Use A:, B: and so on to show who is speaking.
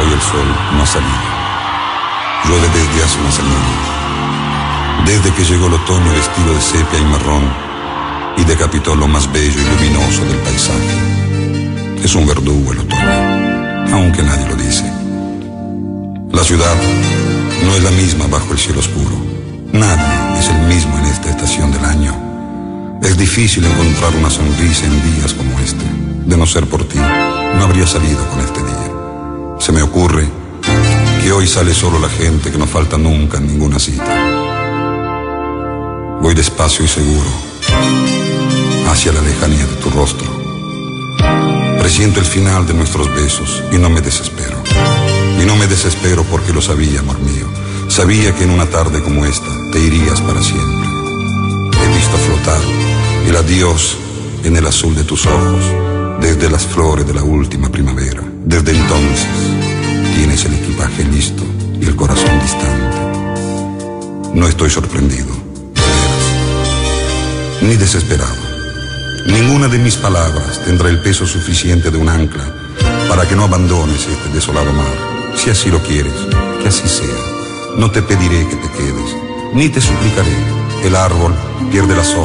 A: Hoy el sol no ha salido. Llueve desde hace una semana. Desde que llegó el otoño vestido de sepia y marrón y decapitó lo más bello y luminoso del paisaje. Es un verdugo el otoño, aunque nadie lo dice. La ciudad no es la misma bajo el cielo oscuro. Nadie es el mismo en esta estación del año. Es difícil encontrar una sonrisa en días como este. De no ser por ti, no habría salido con este día. Se me ocurre que hoy sale solo la gente que no falta nunca en ninguna cita. Voy despacio y seguro hacia la lejanía de tu rostro. Presiento el final de nuestros besos y no me desespero. Y no me desespero porque lo sabía, amor mío. Sabía que en una tarde como esta te irías para siempre. He visto flotar el adiós en el azul de tus ojos desde las flores de la última primavera. Desde entonces tienes el equipaje listo y el corazón distante. No estoy sorprendido, de veras, ni desesperado. Ninguna de mis palabras tendrá el peso suficiente de un ancla para que no abandones este desolado mar. Si así lo quieres, que así sea. No te pediré que te quedes, ni te suplicaré. El árbol pierde las hojas.